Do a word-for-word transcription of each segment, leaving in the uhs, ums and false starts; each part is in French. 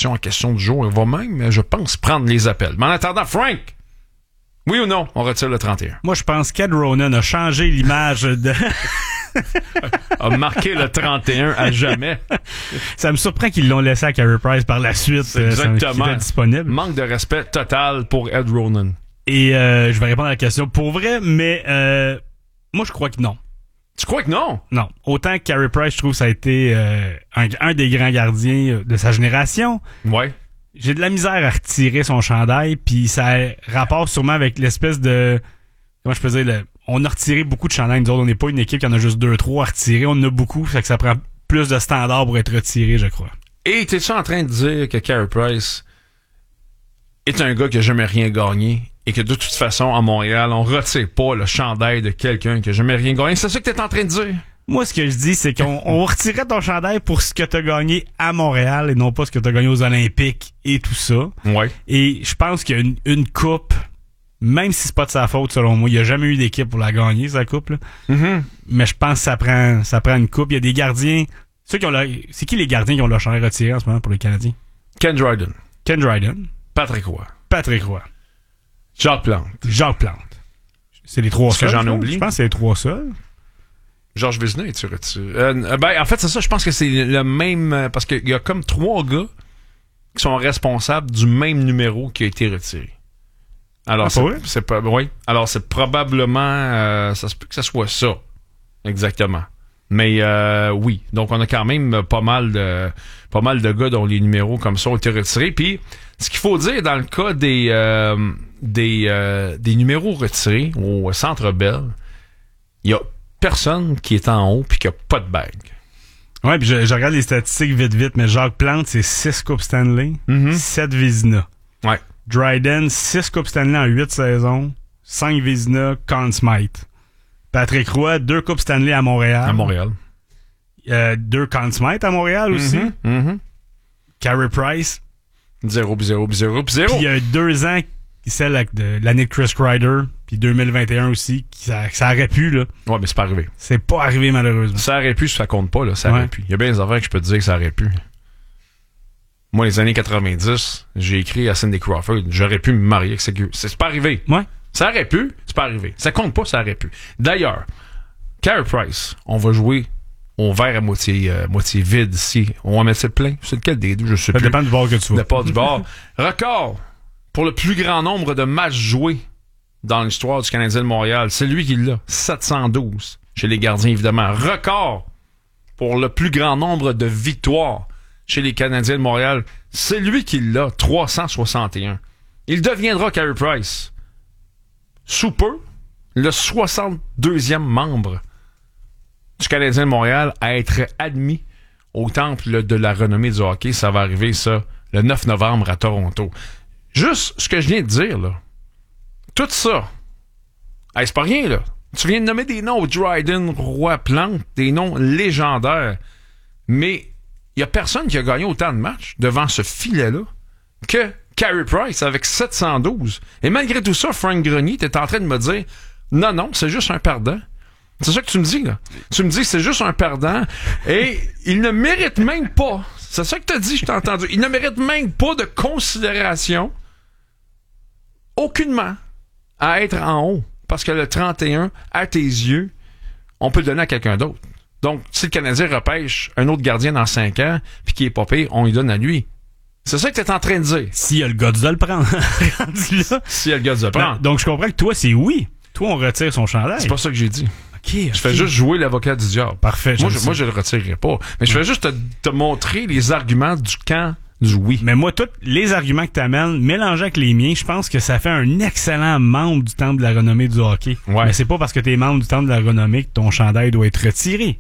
conversation en question du jour. Il va même, je pense, prendre les appels. Mais en attendant, Frank, oui ou non, on retire le trente et un? Moi, je pense qu'Ed Ronan a changé l'image de... a marqué le trente et un à jamais. Ça me surprend qu'ils l'ont laissé à Carey Price par la suite. C'est exactement. Euh, disponible. Manque de respect total pour Ed Ronan. Et euh, je vais répondre à la question pour vrai, mais euh, moi, je crois que non. Tu crois que non? Non. Autant que Carey Price, je trouve que ça a été euh, un, un des grands gardiens de sa génération. Ouais. J'ai de la misère à retirer son chandail, puis ça a rapport sûrement avec l'espèce de... Comment je peux dire? Le, on a retiré beaucoup de chandails. Nous autres, on n'est pas une équipe qui en a juste deux, trois à retirer. On en a beaucoup, fait que ça prend plus de standards pour être retiré, je crois. Et t'es-tu en train de dire que Carey Price est un gars qui a jamais rien gagné et que de toute façon, à Montréal, on retire pas le chandail de quelqu'un qui a jamais rien gagné? C'est ça que t'es en train de dire? Moi, ce que je dis, c'est qu'on on retirait ton chandail pour ce que t'as gagné à Montréal et non pas ce que t'as gagné aux Olympiques et tout ça. Ouais. Et je pense qu'il y a une, une coupe, même si c'est pas de sa faute, selon moi, il n'y a jamais eu d'équipe pour la gagner, sa coupe, là. Mm-hmm. Mais je pense que ça prend, ça prend une coupe. Il y a des gardiens. Ceux qui ont leur, c'est qui les gardiens qui ont leur chandail retiré en ce moment pour les Canadiens? Ken Dryden. Ken Dryden. Patrick Roy. Patrick Roy. Jacques Plante. Jacques Plante. C'est les trois Est-ce que seuls. j'en oublie? Je pense que c'est les trois seuls. Georges Vézina, es-tu retiré? Euh, ben, en fait, c'est ça. Je pense que c'est le même... Parce qu'il y a comme trois gars qui sont responsables du même numéro qui a été retiré. Alors, ah, c'est, pas c'est pas... Oui. Alors, c'est probablement... Euh, ça se peut que ça soit ça. Exactement. Mais euh, oui. Donc, on a quand même pas mal de pas mal de gars dont les numéros comme ça ont été retirés. Puis, ce qu'il faut dire dans le cas des euh, des euh, des numéros retirés au Centre Bell, il y a personne qui est en haut puis qui a pas de bague. Ouais, puis je, je regarde les statistiques vite vite, mais Jacques Plante, c'est six Coupes Stanley, Mm-hmm. sept Vézina. Ouais. Dryden, six Coupes Stanley en huit saisons, cinq Vézina, Conn Smythe. Patrick Roy, deux Coupes Stanley à Montréal. À Montréal. Euh, deux Conn Smythe à Montréal aussi. Mm-hmm. Mm-hmm. Carey Price. Zéro, puis zéro, puis zéro, puis zéro. Puis il y a deux ans, celle de l'année de Chris Kreider, puis deux mille vingt et un aussi, qui, ça, ça aurait pu, là. Ouais, mais c'est pas arrivé. C'est pas arrivé, malheureusement. Ça aurait pu, ça compte pas, là. Ça aurait ouais. pu. Il y a bien des affaires que je peux te dire que ça aurait pu. Moi, les années quatre-vingt-dix, j'ai écrit à Cindy Crawford, j'aurais pu me marier avec Ségur. C'est, c'est pas arrivé. Ouais. Ça aurait pu, c'est pas arrivé. Ça compte pas, ça aurait pu. D'ailleurs, Carey Price, on va jouer au verre à moitié, euh, moitié vide ici. On va mettre ça plein. C'est lequel des deux? Je sais ça plus. Ça dépend du bord que tu Ça vas. dépend du bord. Record pour le plus grand nombre de matchs joués dans l'histoire du Canadien de Montréal. C'est lui qui l'a. sept cent douze. Chez les gardiens, évidemment. Record pour le plus grand nombre de victoires chez les Canadiens de Montréal. C'est lui qui l'a. trois cent soixante et un. Il deviendra, Carey Price, sous peu, le soixante-deuxième membre du Canadien de Montréal à être admis au temple de la renommée du hockey. Ça va arriver, ça, le neuf novembre à Toronto. Juste ce que je viens de dire, là. Tout ça. Hey, c'est pas rien, là. Tu viens de nommer des noms, Dryden, Roy, Plante, des noms légendaires. Mais il y a personne qui a gagné autant de matchs devant ce filet-là que Carey Price avec sept cent douze. Et malgré tout ça, Frank Grenier, t'es en train de me dire non, non, c'est juste un perdant. C'est ça que tu me dis, là. Tu me dis c'est juste un perdant et il ne mérite même pas. C'est ça que t'as dit, je t'ai entendu. Il ne mérite même pas de considération aucunement à être en haut. Parce que le trente et un, à tes yeux, on peut le donner à quelqu'un d'autre. Donc, si le Canadien repêche un autre gardien dans cinq ans, puis qui est pas pire, on lui donne à lui. C'est ça que t'es en train de dire. S'il y a le gars de le prendre. Rendu là. S'il y a le gars de le prendre. Donc, je comprends que toi, c'est oui. Toi, on retire son chandail. C'est pas ça que j'ai dit. OK. okay. Je fais juste jouer l'avocat du diable. Parfait. Moi, je, moi, je le retirerai pas. Mais je fais juste te, te montrer les arguments du camp du oui. Mais moi, tous les arguments que tu amènes, mélangés avec les miens, je pense que ça fait un excellent membre du Temple de la renommée du hockey. Ouais. Mais c'est pas parce que tu es membre du Temple de la renommée que ton chandail doit être retiré.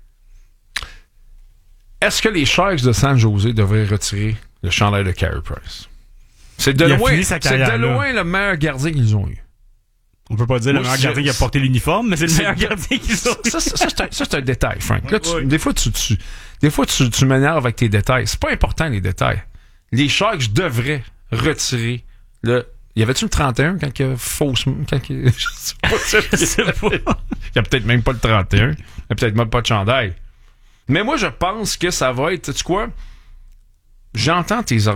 Est-ce que les Sharks de San Jose devraient retirer le chandail de Carey Price? C'est de, loin, c'est de loin le meilleur gardien qu'ils ont eu. On peut pas dire moi, le meilleur gardien qui a porté l'uniforme, mais c'est le c'est meilleur gardien qu'ils ont eu. Ça, ça, ça, c'est, un, ça c'est un détail, Frank. Là, tu, oui. Des fois, tu, tu, des fois tu, tu m'énerves avec tes détails. C'est pas important, les détails. Les Sharks devraient retirer le... Y avait-tu le trente et un quand il y a fausse... Quand il... Je sais pas. Je sais pas. Il y a peut-être même pas le trente et un. Il y a peut-être même pas de chandail. Mais moi, je pense que ça va être... Tu sais quoi? J'entends tes